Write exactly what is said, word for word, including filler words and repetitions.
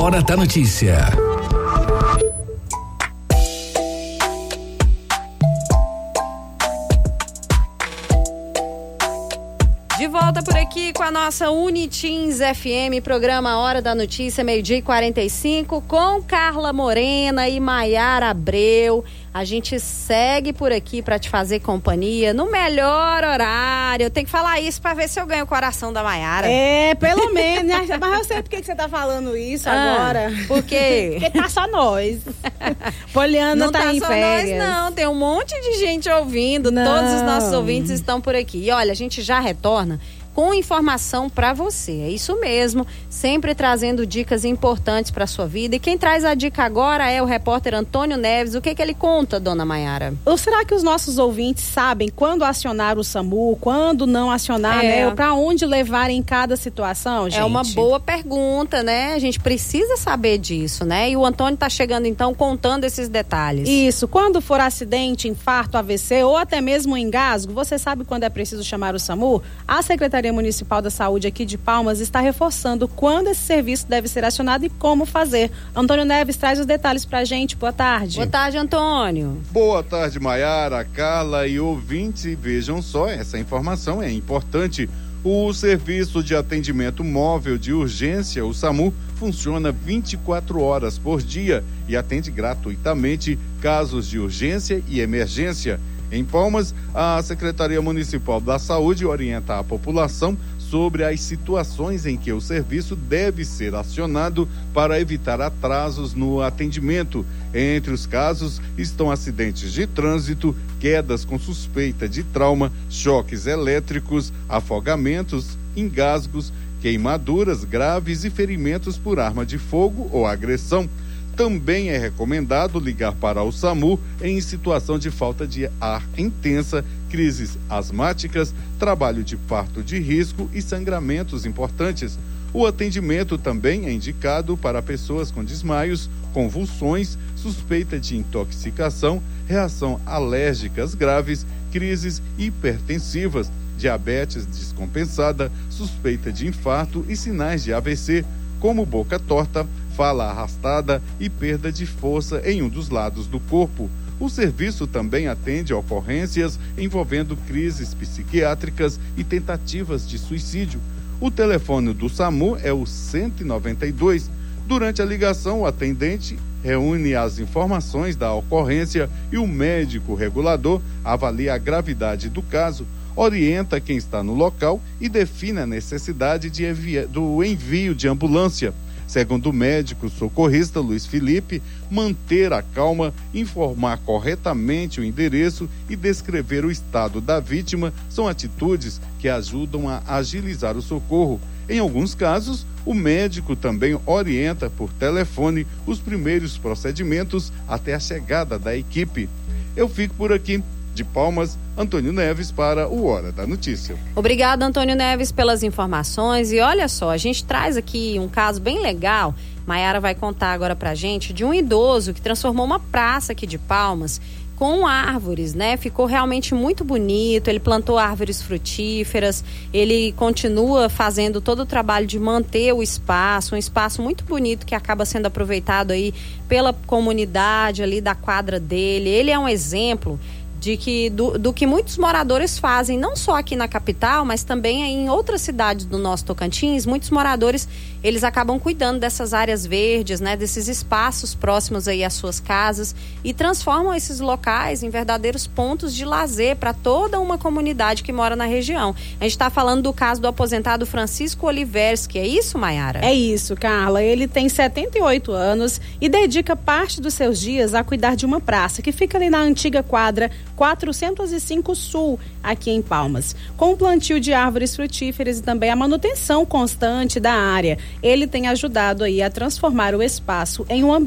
Hora da Notícia. De volta por aqui com a nossa Unitins F M, programa Hora da Notícia, meio-dia e quarenta e cinco, com Carla Morena e Maiara Abreu. A gente segue por aqui para te fazer companhia no melhor horário. Eu tenho que falar isso para ver se eu ganho o coração da Maiara. É, pelo menos. Mas eu sei por que você tá falando isso ah, agora. Por quê? Porque tá só nós. Poliana não tá, tá em só férias. Nós, não. Tem um monte de gente ouvindo. Não. Todos os nossos ouvintes estão por aqui. E olha, a gente já retorna com informação para você. É isso mesmo, sempre trazendo dicas importantes para sua vida. E quem traz a dica agora é o repórter Antônio Neves. O que que ele conta, dona Maiara? Ou será que os nossos ouvintes sabem quando acionar o SAMU, quando não acionar, é. né? Ou para onde levar em cada situação, gente? É uma boa pergunta, né? A gente precisa saber disso, né? E o Antônio tá chegando então contando esses detalhes. Isso, quando for acidente, infarto, A V C ou até mesmo engasgo, você sabe quando é preciso chamar o SAMU? A Secretaria Municipal da Saúde aqui de Palmas está reforçando quando esse serviço deve ser acionado e como fazer. Antônio Neves traz os detalhes pra gente. Boa tarde. Boa tarde, Antônio. Boa tarde, Maiara, Carla e ouvintes. Vejam só, essa informação é importante. O Serviço de Atendimento Móvel de Urgência, o SAMU, funciona vinte e quatro horas por dia e atende gratuitamente casos de urgência e emergência. Em Palmas, a Secretaria Municipal da Saúde orienta a população sobre as situações em que o serviço deve ser acionado para evitar atrasos no atendimento. Entre os casos estão acidentes de trânsito, quedas com suspeita de trauma, choques elétricos, afogamentos, engasgos, queimaduras graves e ferimentos por arma de fogo ou agressão. Também é recomendado ligar para o SAMU em situação de falta de ar intensa, crises asmáticas, trabalho de parto de risco e sangramentos importantes. O atendimento também é indicado para pessoas com desmaios, convulsões, suspeita de intoxicação, reação alérgicas graves, crises hipertensivas, diabetes descompensada, suspeita de infarto e sinais de A V C, como boca torta, fala arrastada e perda de força em um dos lados do corpo. O serviço também atende ocorrências envolvendo crises psiquiátricas e tentativas de suicídio. O telefone do SAMU é o cento e noventa e dois. Durante a ligação, o atendente reúne as informações da ocorrência e o médico regulador avalia a gravidade do caso, orienta quem está no local e define a necessidade de envia, do envio de ambulância. Segundo o médico socorrista Luiz Felipe, manter a calma, informar corretamente o endereço e descrever o estado da vítima são atitudes que ajudam a agilizar o socorro. Em alguns casos, o médico também orienta por telefone os primeiros procedimentos até a chegada da equipe. Eu fico por aqui. De Palmas, Antônio Neves para o Hora da Notícia. Obrigada, Antônio Neves, pelas informações. E olha só, a gente traz aqui um caso bem legal. Maiara vai contar agora pra gente de um idoso que transformou uma praça aqui de Palmas com árvores, né? Ficou realmente muito bonito. Ele plantou árvores frutíferas. Ele continua fazendo todo o trabalho de manter o espaço, um espaço muito bonito que acaba sendo aproveitado aí pela comunidade ali da quadra dele. Ele é um exemplo de que, do, do que muitos moradores fazem, não só aqui na capital, mas também em outras cidades do nosso Tocantins. Muitos moradores, eles acabam cuidando dessas áreas verdes, né, desses espaços próximos aí às suas casas e transformam esses locais em verdadeiros pontos de lazer para toda uma comunidade que mora na região. A gente está falando do caso do aposentado Francisco Oliversky, é isso, Maiara? É isso, Carla. Ele tem setenta e oito anos e dedica parte dos seus dias a cuidar de uma praça que fica ali na antiga quadra quatrocentos e cinco Sul, aqui em Palmas, com o plantio de árvores frutíferas e também a manutenção constante da área. Ele tem ajudado aí a transformar o espaço em um ambiente